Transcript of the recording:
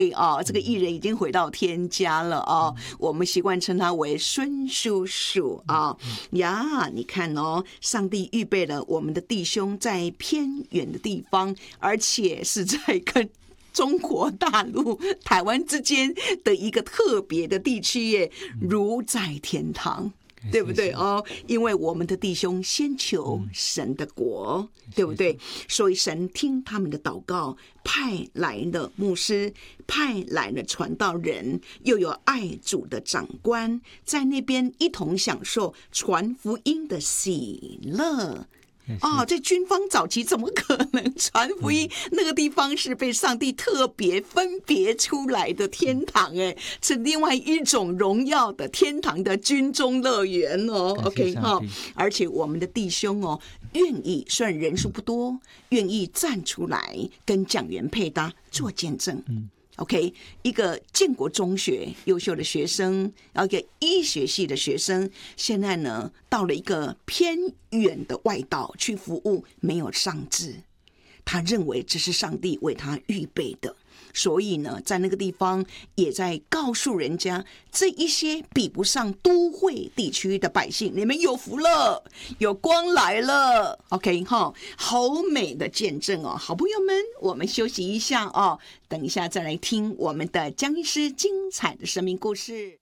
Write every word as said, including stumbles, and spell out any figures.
啊，这个艺人已经回到天家了啊，我们习惯称他为孙叔叔啊呀。你看哦，上帝预备了我们的弟兄在偏远的地方，而且是在跟中国大陆、台湾之间的一个特别的地区耶，如在天堂。对不对哦？因为我们的弟兄先求神的国，对不对？所以神听他们的祷告，派来了牧师，派来了传道人，又有爱主的长官，在那边一同享受传福音的喜乐。哦，在军方早期怎么可能传福音？那个地方是被上帝特别分别出来的天堂，哎，是另外一种荣耀的天堂的军中乐园哦。OK 哈、哦，而且我们的弟兄哦，愿意虽然人数不多，愿意站出来跟讲员配搭做见证。嗯。OK， 一个建国中学优秀的学生，然后一个医学系的学生，现在呢到了一个偏远的外岛去服务，没有上志，他认为这是上帝为他预备的，所以呢，在那个地方也在告诉人家，这一些比不上都会地区的百姓，你们有福了，有光来了。OK 哈，好美的见证哦，好朋友们，我们休息一下哦，等一下再来听我们的江医师精彩的生命故事。